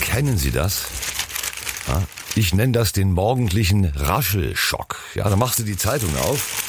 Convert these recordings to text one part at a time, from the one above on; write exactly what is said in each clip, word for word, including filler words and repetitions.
Kennen Sie das? Ja, ich nenne das den morgendlichen Raschelschock. Ja, da machst du die Zeitung auf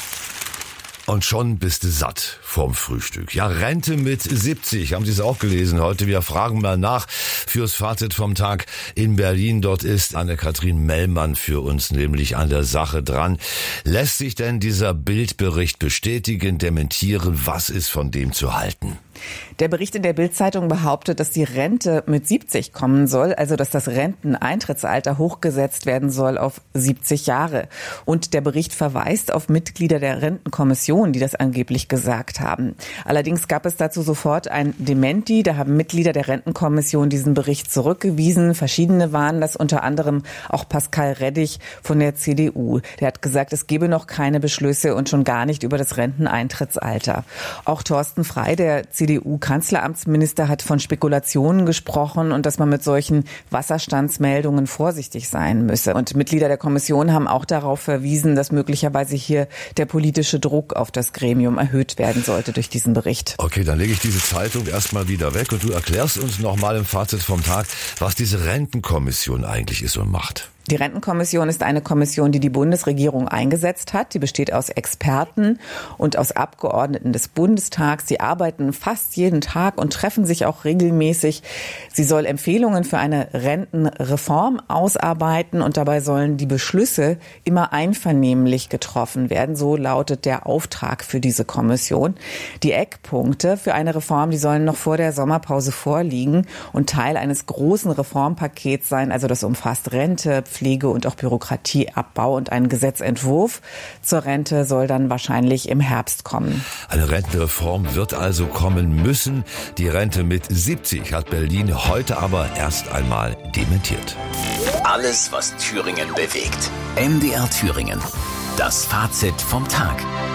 und schon bist du satt vorm Frühstück. Ja, Rente mit siebzig, haben Sie es auch gelesen heute? Wir fragen mal nach fürs Fazit vom Tag in Berlin. Dort ist Anne-Kathrin Mellmann für uns nämlich an der Sache dran. Lässt sich denn dieser Bildbericht bestätigen, dementieren? Was ist von dem zu halten? Der Bericht in der Bild-Zeitung behauptet, dass die Rente mit siebzig kommen soll, also dass das Renteneintrittsalter hochgesetzt werden soll auf siebzig Jahre. Und der Bericht verweist auf Mitglieder der Rentenkommission, die das angeblich gesagt haben. Allerdings gab es dazu sofort ein Dementi. Da haben Mitglieder der Rentenkommission diesen Bericht zurückgewiesen. Verschiedene waren das, unter anderem auch Pascal Reddig von der C D U. Der hat gesagt, es gebe noch keine Beschlüsse und schon gar nicht über das Renteneintrittsalter. Auch Thorsten Frey, der C D U-Kanzleramtsminister, hat von Spekulationen gesprochen und dass man mit solchen Wasserstandsmeldungen vorsichtig sein müsse. Und Mitglieder der Kommission haben auch darauf verwiesen, dass möglicherweise hier der politische Druck auf das Gremium erhöht werden sollte durch diesen Bericht. Okay, dann lege ich diese Zeitung erstmal wieder weg und du erklärst uns nochmal im Fazit vom Tag, was diese Rentenkommission eigentlich ist und macht. Die Rentenkommission ist eine Kommission, die die Bundesregierung eingesetzt hat. Die besteht aus Experten und aus Abgeordneten des Bundestags. Sie arbeiten fast jeden Tag und treffen sich auch regelmäßig. Sie soll Empfehlungen für eine Rentenreform ausarbeiten und dabei sollen die Beschlüsse immer einvernehmlich getroffen werden. So lautet der Auftrag für diese Kommission. Die Eckpunkte für eine Reform, die sollen noch vor der Sommerpause vorliegen und Teil eines großen Reformpakets sein. Also das umfasst Rente, Pflege und auch Bürokratieabbau, und ein Gesetzentwurf zur Rente soll dann wahrscheinlich im Herbst kommen. Eine Rentenreform wird also kommen müssen. Die Rente mit siebzig hat Berlin heute aber erst einmal dementiert. Alles, was Thüringen bewegt. M D R Thüringen. Das Fazit vom Tag.